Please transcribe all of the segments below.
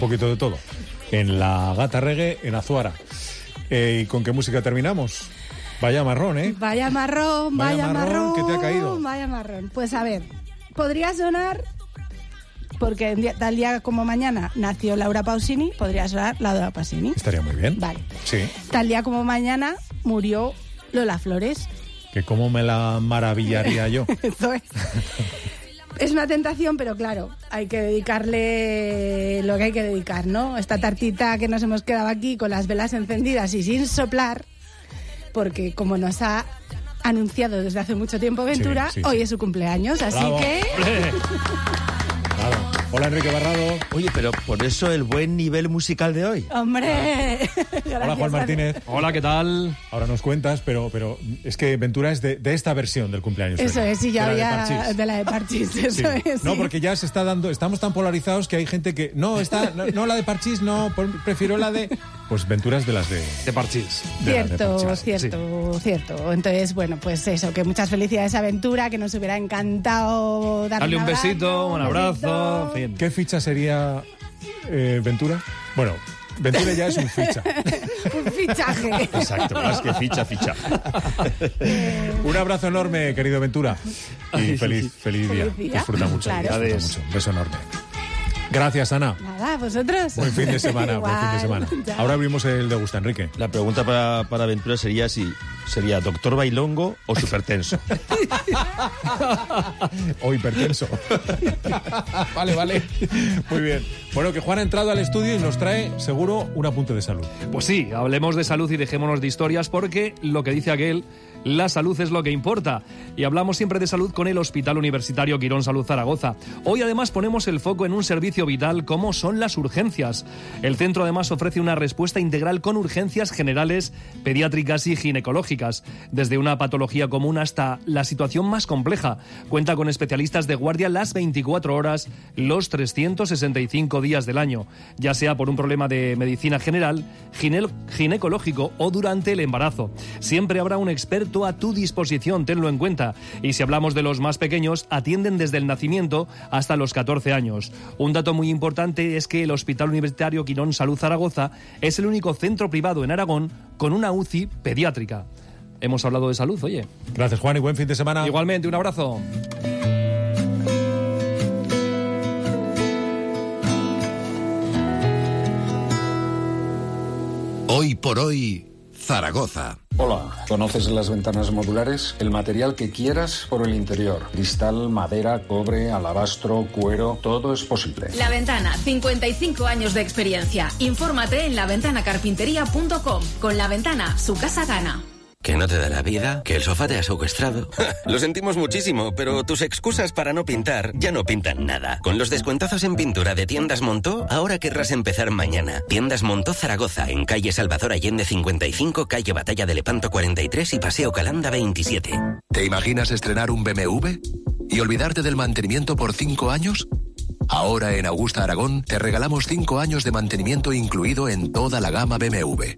poquito de todo. En la Gata Reggae, en Azuara. ¿Y con qué música terminamos? Vaya marrón, ¿eh? Vaya marrón. ¿Qué te ha caído? Vaya marrón. Pues a ver, podría sonar, porque tal día como mañana nació Laura Pausini, podría sonar Laura Pausini. Estaría muy bien. Vale. Sí. Tal día como mañana murió Lola Flores. Que cómo me la maravillaría yo. Eso es. Es una tentación, pero claro, hay que dedicarle lo que hay que dedicar, ¿no? Esta tartita que nos hemos quedado aquí con las velas encendidas y sin soplar, porque como nos ha anunciado desde hace mucho tiempo Ventura, sí. hoy es su cumpleaños, así ¡Bravo! que... Claro. Hola, Enrique Barrado. Oye, pero por eso el buen nivel musical de hoy. ¡Hombre! Hola, Juan Martínez. Hola, ¿qué tal? Ahora nos cuentas, pero es que Ventura es de esta versión del cumpleaños. Eso es, sí, ya había de la de Parchís, eso es. No, porque ya se está dando, estamos tan polarizados que hay gente que, no, la de Parchís, no, prefiero la de... Pues Ventura es de las de Parchís. Cierto. Entonces, bueno, pues eso, que muchas felicidades a Ventura, que nos hubiera encantado darle un besito, un abrazo, en fin. ¿Qué ficha sería Ventura? Bueno, Ventura ya es un ficha. Un fichaje. Exacto, más que ficha. Un abrazo enorme, querido Ventura. Y feliz día. Disfruta mucho. Claro. Un beso enorme. Gracias, Ana. Nada, vosotros. Buen fin de semana. Ya. Ahora abrimos el de Gusta, Enrique. La pregunta para Ventura sería si sería doctor bailongo o supertenso. O hipertenso. Vale. Muy bien. Bueno, que Juan ha entrado al estudio y nos trae, seguro, un apunte de salud. Pues sí, hablemos de salud y dejémonos de historias, porque lo que dice aquel, la salud es lo que importa. Y hablamos siempre de salud con el Hospital Universitario Quirón Salud Zaragoza. Hoy además ponemos el foco en un servicio vital como son las urgencias. El centro además ofrece una respuesta integral con urgencias generales, pediátricas y ginecológicas, desde una patología común hasta la situación más compleja. Cuenta con especialistas de guardia las 24 horas, los 365 días del año, ya sea por un problema de medicina general, ginecológico o durante el embarazo. Siempre habrá un experto a tu disposición, tenlo en cuenta. Y si hablamos de los más pequeños, atienden desde el nacimiento hasta los 14 años. Un dato muy importante es que el Hospital Universitario Quirón Salud Zaragoza es el único centro privado en Aragón con una UCI pediátrica. Hemos hablado de salud, oye. Gracias, Juan, y buen fin de semana. Igualmente, un abrazo. Hoy por hoy, Zaragoza. Hola, ¿conoces las ventanas modulares? El material que quieras por el interior. Cristal, madera, cobre, alabastro, cuero, todo es posible. La Ventana, 55 años de experiencia. Infórmate en laventanacarpintería.com. Con La Ventana, su casa gana. ¿Que no te da la vida? ¿Que el sofá te ha secuestrado? Lo sentimos muchísimo, pero tus excusas para no pintar ya no pintan nada. Con los descuentazos en pintura de Tiendas Montó, ahora querrás empezar mañana. Tiendas Montó Zaragoza, en calle Salvador Allende 55, calle Batalla de Lepanto 43 y Paseo Calanda 27. ¿Te imaginas estrenar un BMW y olvidarte del mantenimiento por 5 años? Ahora en Augusta Aragón te regalamos 5 años de mantenimiento incluido en toda la gama BMW.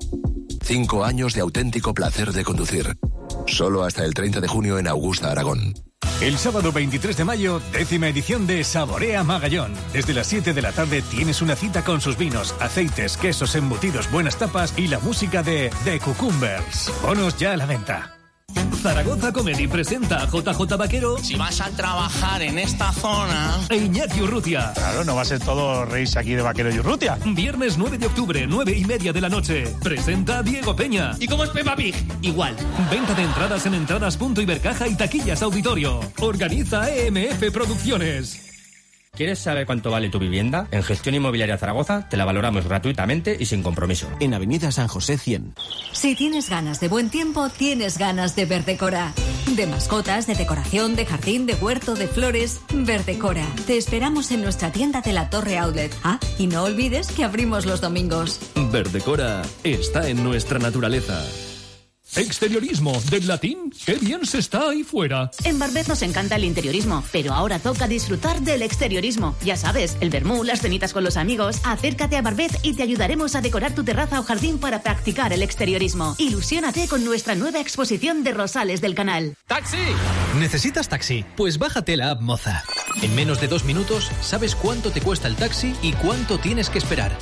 5 años de auténtico placer de conducir. Solo hasta el 30 de junio en Augusta, Aragón. El sábado 23 de mayo, 10ª edición de Saborea Magallón. Desde las 7 de la tarde tienes una cita con sus vinos, aceites, quesos, embutidos, buenas tapas y la música de The Cucumbers. Bonos ya a la venta. Zaragoza Comedy presenta a JJ Vaquero. Si vas a trabajar en esta zona... E Iñaki Urrutia. Claro, no va a ser todo reírse aquí de Vaquero y Urrutia. Viernes 9 de octubre, 9:30 de la noche. Presenta Diego Peña. ¿Y cómo es Peppa Pig? Igual. Venta de entradas en entradas.ibercaja y taquillas auditorio. Organiza EMF Producciones. ¿Quieres saber cuánto vale tu vivienda? En Gestión Inmobiliaria Zaragoza te la valoramos gratuitamente y sin compromiso. En Avenida San José 100. Si tienes ganas de buen tiempo, tienes ganas de Verdecora. De mascotas, de decoración, de jardín, de huerto, de flores. Verdecora. Te esperamos en nuestra tienda de la Torre Outlet. Ah, y no olvides que abrimos los domingos. Verdecora está en nuestra naturaleza. Exteriorismo, del latín, qué bien se está ahí fuera. En Barbet nos encanta el interiorismo, pero ahora toca disfrutar del exteriorismo. Ya sabes, el vermú, las cenitas con los amigos. Acércate a Barbet y te ayudaremos a decorar tu terraza o jardín para practicar el exteriorismo. Ilusiónate con nuestra nueva exposición de rosales del canal. ¡Taxi! ¿Necesitas taxi? Pues bájate la app Moza. En menos de 2 minutos sabes cuánto te cuesta el taxi y cuánto tienes que esperar.